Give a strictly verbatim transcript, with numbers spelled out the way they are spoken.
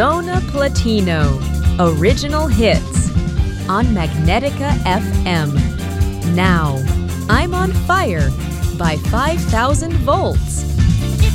Zona Platino, original hits on Magnetica F M. Now, I'm on Fire by five thousand volts.